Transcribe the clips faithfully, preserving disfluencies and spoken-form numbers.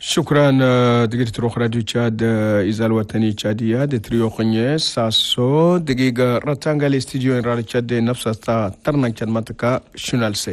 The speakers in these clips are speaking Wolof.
شكرا دقيقة تروح راديو تشاد إزال وطني تشادية دي تريو خنية ساسو دقيقة رتانغا الاستديو إن راديو تشاد دي نفسها تا ترنان تشاد ماتكا شنال سي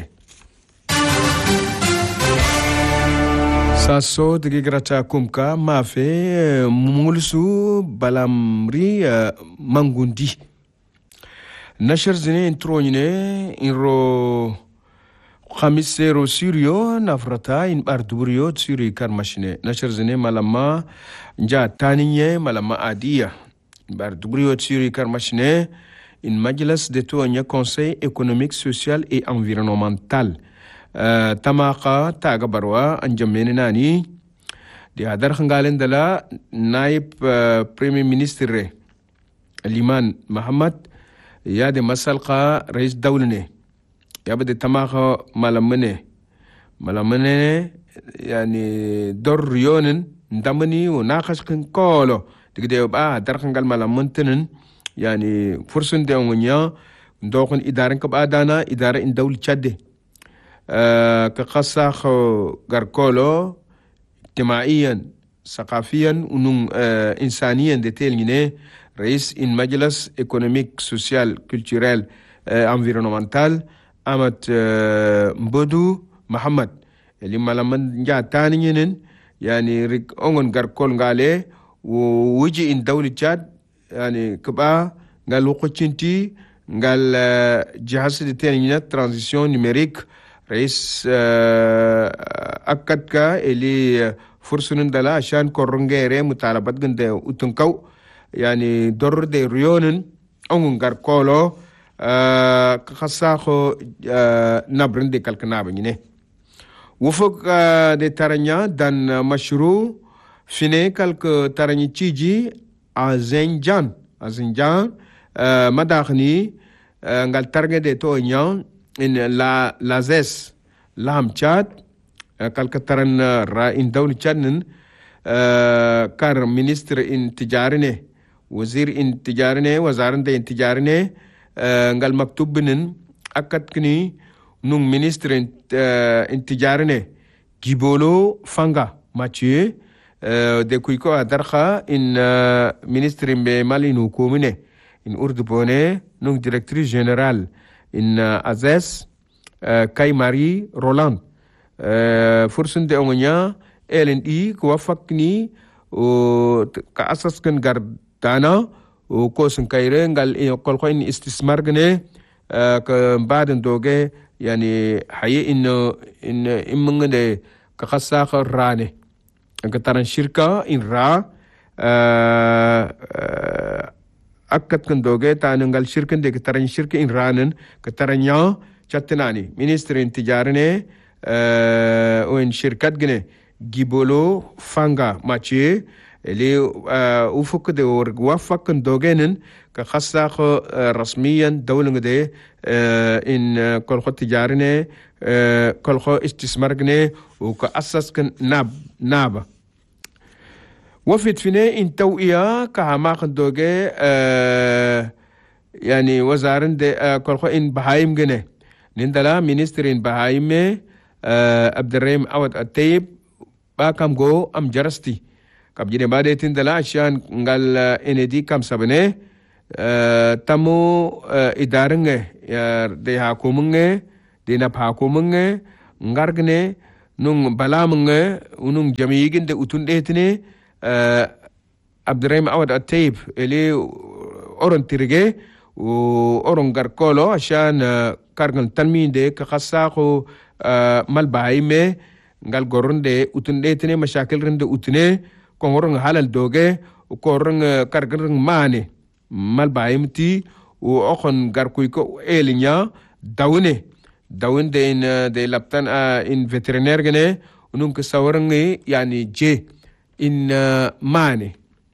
ساسو دقيقة رتا كومكا ما في مولسو بلامري مانغوندي نشر زني انترونيني إنرو خمسيرو سيريو نفرتا إن باردوريو سيري كارماشيني نشر زني مالما جا تانية مالما آدية إن باردوريو سيري كارماشيني إن مجلس دتوانيا كونسي إيكونوميك سوسيال إي انفيرونومنتال Uh, tamaka taga barwa anjamene nani di hadar khangalen dala naib uh, premier ministre Liman Mohammed ya de masalqa rais dawlane ya bade tamaka malamene malamene yani dor yonen ndamani wa naqash kan kolo digde ba dar khangal malamentenen yani fursun de ngonya ndokon idaran ka badana idara in dawl chadde كقصة غاركولو اجتماعيا ثقافيا ونون إنسانيا ديتيليني رئيس إن مجلس إيكونوميك سوسيال كولتورال انفيرونومنتال أمت مبودو محمد اللي مالمن جا تانيين يعني ريك أونغن غاركول غالي ووجي إن دولة تشاد يعني كبا قال وقتشنتي قال جهاز ديتيليني ترانزيشن نيميريك رئيس أكد كا اللي فرصون دلا عشان كورنجيري مطالبات جند وتنكو يعني دور دي ريونن أون غاركولو كخساخو نبرن دي كالكنابة نيني وفق دي تارنيا دان مشروع فيني كالك تارني تيجي أزنجان أزنجان مداخني نغال تارني دي توينيان in la lazes lam chat kalkataran ra in dawl chanin kar minister in tijarine wazir in tijarine wazaran de in tijarine ngal maktub binin akat kini nung minister in, in tijarine gibolo fanga mathieu de kuiko adarkha in minister be malinu komine in urdu bone nung directrice générale in uh, Azes uh, Kay Marie Roland uh, fursun de ongonya L and E ko fakni o ka asas kan gardana o ko sun kayre ngal e kol ko in istismar gane uh, ka baden doge yani haye in in imngade ka khassa rane ka taran shirka in ra uh, uh, أكد كن دوغي تاننغال شركن دي كترن شركة إن رانن كترن چاتناني منستر انتجارني اه وين شركات جنة جيبولو فانغا ماتشي اللي اه وفق دي وفق كن دوغينن كخصاق اه رسميا دولنغ دي اه إن كل تجارني اه كل استثمار جنة وكأساس كن ناب نابا وفد فيني إن توئية كهما دوغي آه يعني وزارن دي آه كل خو إن بهايم جنة نندلا منستر إن بهايم آه عبد الرحيم عوض الطيب باكم جو أم جرستي كاب جيني بعد تندلا عشان قال إن دي كم سبنة آه تمو آه إدارنge يا دي حكومنge دي ناب حكومنge نغارغنه نون بلامنge ونون جميعين دي أتوندهتنه Uh, Abdurrahim Awad At-Taib اللي أورن تيرجي وأورن غاركولو عشان كارغن تنمين دي كخصاقو مال بايمة قال قرن دي وتنديتني مشاكل رند وتني كورن حلال دوغي وكورن كارغن ماني مال بايمتي وأخن غاركويكو إيلينيا داوني داون دي إن دي لابتان إن فيترينير جني ونونك ساورنغي يعني جي in uh, mane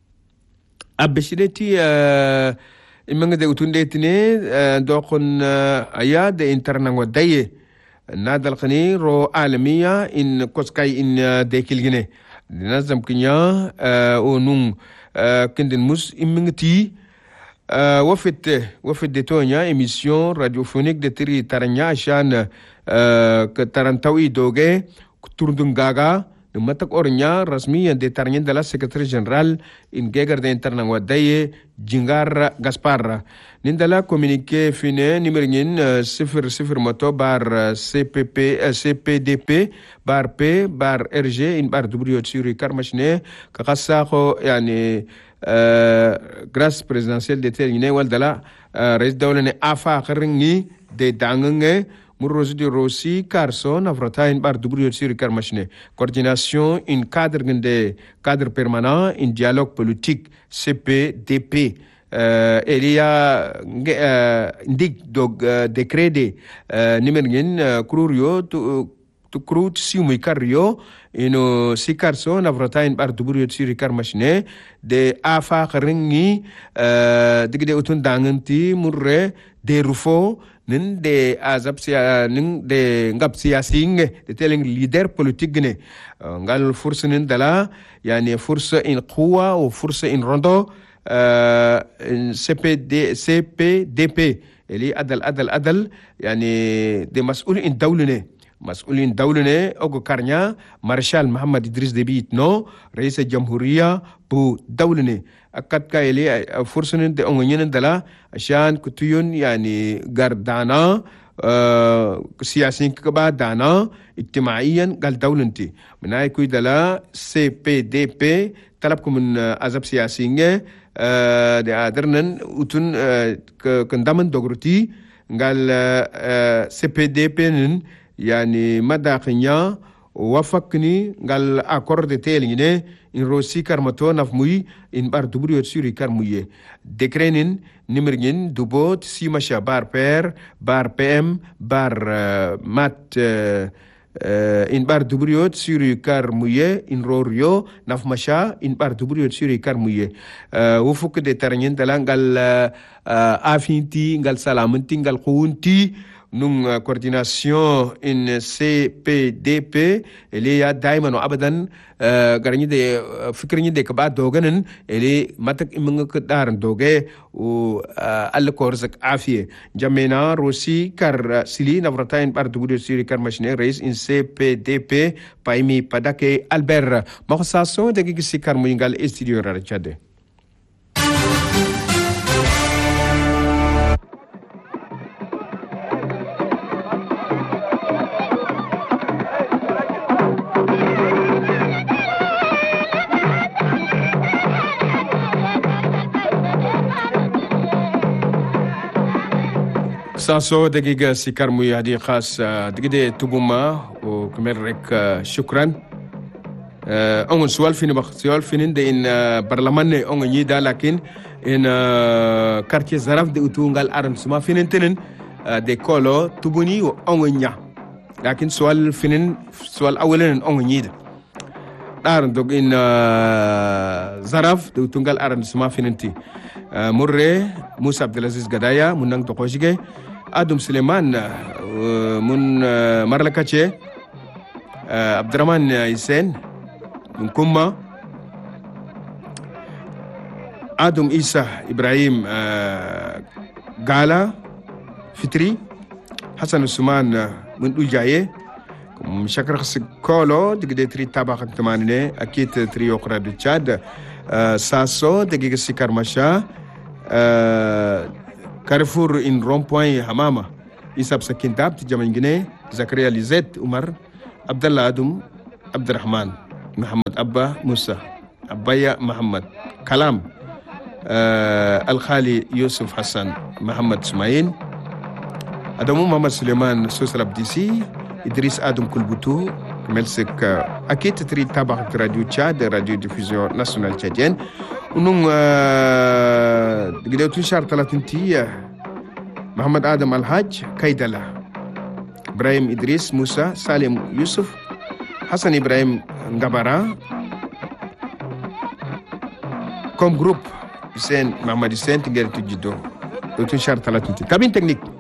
abeshideti uh, imanga de utundetine uh, dokon uh, aya de internango daye nadal khani ro alamiya in koskay in uh, dekilgine dinazam kinya uh, onung uh, kindin mus imingti uh, wafet wafet de tonya émission radiophonique de tri taranya shan uh, que tarantawi doge turdun gaga matak ornya rasmiyan de tarnyen dala secretary general in gegar de interna wadaye jingar gaspar nindala communiqué fine numergin sifir sifir moto bar cpp cpdp bar p bar rg in bar w suri karmashne kakassa ko yani grâce présidentielle de termine waldala rais dawlane afa kharingi de dangange Murrosi de Rossi, Carson, Avrata, in bar W sur Carmachine. Coordination, in cadre de cadre permanent, in dialogue politique, C P D P. Uh, il y a uh, indique donc uh, décret de uh, numérin uh, Krurio to to Krut Simu Cario ino si Carson, Avrata, in bar W sur Carmachine de Afa Ringi, uh, de de Utundanganti, Murre, de Rufo. nin de azab sia nin de ngap siyasing de telling leader politique ne ngal force nin dala yani force in quwa ou force in rondo C P D C P D P اللي أدل أدل أدل يعني دي مسؤول إن دولة مسؤولين دولة أو كارنيا مارشال محمد إدريس ديبيت نو رئيس الجمهورية بو دولة أكاد كايلي فرصة دي أنغنين دلا عشان كتيون يعني قردانا آه سياسيين كبا دانا اجتماعيا قال دولنتي من هاي كوي دلا سي بي دي بي طلبكم من أزاب سياسيين آه دي آدرنن وتن آه كندامن دوغروتي قال آه سي بي دي بي نن يعني مداخنيا وفقني قال أكورد تيليني إن روسي كارماتو نفموي إن بار دبريو سوري كارموي دكرينين نمرين دوبوت سيماشا بار بير بار بيم بار مات إن بار دبريو سوري كارموي إن روريو نفماشا إن بار دبريو سوري كارموي وفق دي ترنين دلان قال آفينتي قال سلامنتي قال قونتي nung uh, coordination in C P D P ele ya daiman abadan uh, garani de uh, fikirni de kaba doganen ele matak imunga kadar doge u uh, al korzak afie jamena rosi kar uh, sili navratain par dubudo siri kar machine race in C P D P paimi padake albert maksaso de gisi kar muingal studio rarchade. ساسو دقيقة سيكار مي هذه خاص دقيقة تبوما وكمرك شكرا أون سؤال فين بخ سؤال فين ده إن برلمان أون يدا لكن إن كارتي زراف ده أتونغال أرن سما فين تنين ده كولو تبوني وأون يا لكن سؤال فين سؤال أولين أون يدا أرن دوغ إن زراف ده أتونغال أرن سما فين تي مرة موسى عبد العزيز غدايا منang تقوشيجي Adum Suleiman uh, mun uh, Marlakache uh, Abdurrahman Hussein mun Kumma Adum Isa Ibrahim uh, Gala Fitri Hassan Usman uh, mun Ujaye مشكر خسك كولو دقيقة تري تابع تمانية أكيد تري أخرى دتشاد uh, ساسو دقيقة سكر مشا uh, Carrefour in rond-point Hamama Isab Sakintab Tijaman Guinée Zakaria Lizette Umar Abdallah Adum Abdurrahman Muhammad Abba Musa Abaya Muhammad Kalam uh, Al-Khali Yusuf Hassan Muhammad Ismail Adamu Muhammad Suleiman Sosal Abdisi Idris Adam Kulbutu Melsek uh, Akit Tri Tabak Radio Tchad Radio Diffusion Nationale Tchadienne ونون قدرتوا شهر ثلاثين محمد آدم الحاج كيدلا إبراهيم إدريس موسى سالم يوسف حسن إبراهيم غبارا كوم جروب حسين محمد حسين تقدر تجدو قدرتوا شهر ثلاثين كابين تكنيك